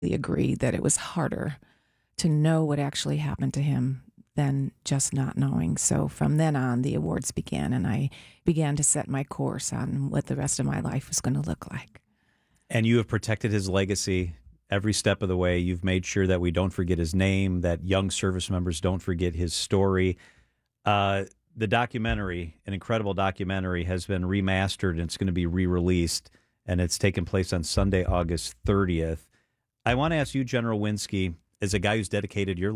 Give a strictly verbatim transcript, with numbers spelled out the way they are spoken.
agree that it was harder to know what actually happened to him than just not knowing. So from then on, the awards began, and I began to set my course on what the rest of my life was going to look like. And you have protected his legacy every step of the way. You've made sure that we don't forget his name, that young service members don't forget his story. Uh, the documentary, an incredible documentary, has been remastered, and it's going to be re-released, and it's taking place on Sunday, August thirtieth. I want to ask you, General Winski, as a guy who's dedicated your